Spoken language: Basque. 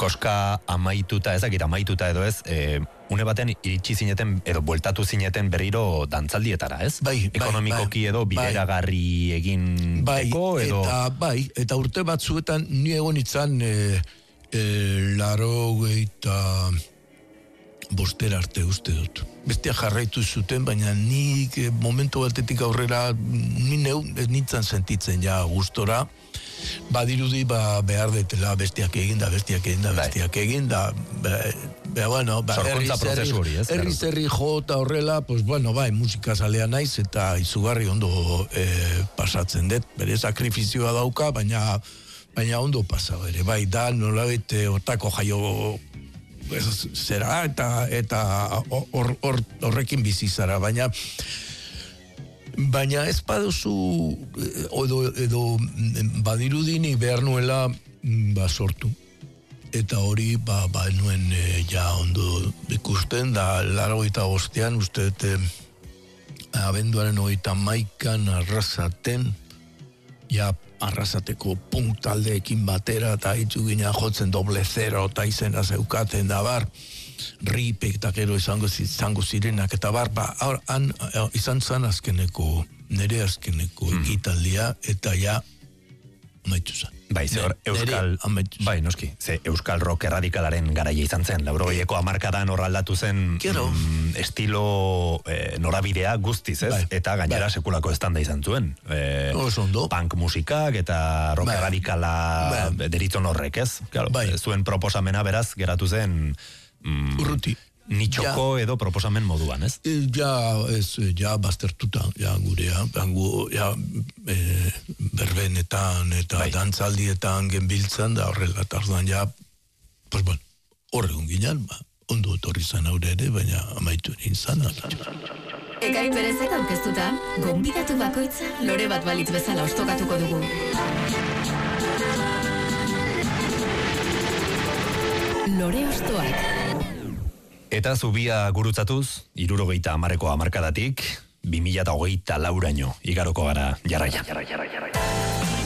koska amaituta, amaituta edo ez, une batean iritsi zineten, edo bueltatu zineten berriro dantzaldietara, ez? Bai, ekonomikoki edo bideragarri egin teko, edo... Eta urte batzuetan ni egon itzan 85 arte uste dut. Bestia jarraitu zuten, baina nik momentu batetik aurrera nintzen sentitzen ja gustora. Badirudi behar detela bestiak egin da. Sorkuntza prozesu hori, ez? Herri jo eta horrela, pues bueno, musika zalea naiz eta izugarri ondo pasatzen dut. Bere sakrifizioa dauka, baina ondo pasa bere. Bai, da nolabait hortako jaio zera eta horrekin bizi zara, baina ez baduzu edo badirudini behar nuela sortu. Eta hori nuen ja ondo ikusten, da 85 uste abenduaren 31 Arrasaten, ja Arrasateko punk taldeekin batera, eta hitzu gina jotzen doble zero, eta izena zeukaten da bar, ripek eta gero izango zirenak, eta bar, izan zan nire azkeneko ekitaldia, eta ja amaitu zen. Bai, Euskal Rock erradikalaren garaia izan zen, 80ko hamarkadan hor aldatu zen estilo norabidea guztiz, ez? Eta gainera sekulako estanda izan zuen. Punk musikak eta rock erradikala deritzon horrek, ez? Zuen proposamena beraz geratu zen urruti. Nitxoko edo proposamen moduan, ez? Ja baztertuta, gurea, berbenetan eta dantzaldietan genbiltzan, da horrela, eta orduan horregun ginen, ondo etorri zan aurre ere, baina amaitu egin zan. Ekain berezek aurkeztuta, gonbidatu bakoitza lore bat balitz bezala ostokatuko dugu. Lore ostoak. Eta zubia gurutzatuz, 70ko hamarkadatik, 2024 igaroko gara jarraia.